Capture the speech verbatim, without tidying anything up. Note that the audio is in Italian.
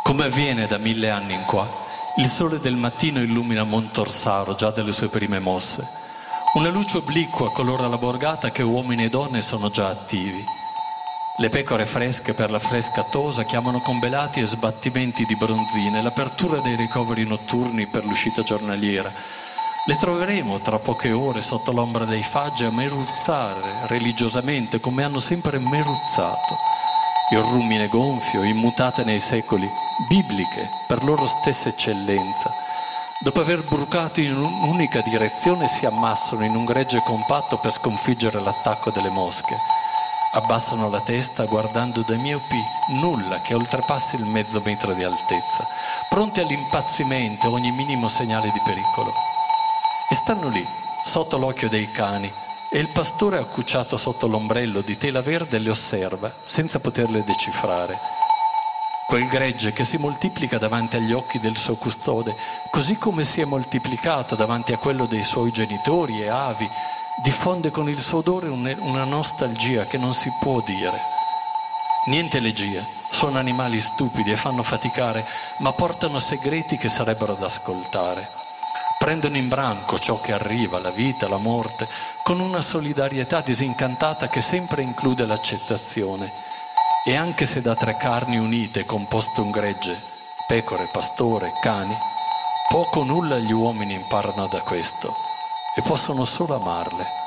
Come avviene da mille anni in qua, il sole del mattino illumina Montorsaro già dalle sue prime mosse. Una luce obliqua colora la borgata che uomini e donne sono già attivi. Le pecore fresche per la fresca tosa chiamano con belati e sbattimenti di bronzine l'apertura dei ricoveri notturni per l'uscita giornaliera. Le troveremo tra poche ore sotto l'ombra dei faggi a meruzzare religiosamente come hanno sempre meruzzato. Il rumine gonfio, immutate nei secoli, bibliche per loro stessa eccellenza. Dopo aver brucato in un'unica direzione si ammassano in un gregge compatto per sconfiggere l'attacco delle mosche. Abbassano la testa guardando da miopi nulla che oltrepassi il mezzo metro di altezza, pronti all'impazzimento a ogni minimo segnale di pericolo. E stanno lì, sotto l'occhio dei cani, e il pastore accucciato sotto l'ombrello di tela verde le osserva, senza poterle decifrare. Quel gregge che si moltiplica davanti agli occhi del suo custode, così come si è moltiplicato davanti a quello dei suoi genitori e avi, diffonde con il suo odore una nostalgia che non si può dire. Niente elegia, sono animali stupidi e fanno faticare, ma portano segreti che sarebbero da ascoltare. Prendono in branco ciò che arriva, la vita, la morte, con una solidarietà disincantata che sempre include l'accettazione. E anche se da tre carni unite è composto un gregge, pecore, pastore, cani, poco o nulla gli uomini imparano da questo e possono solo amarle.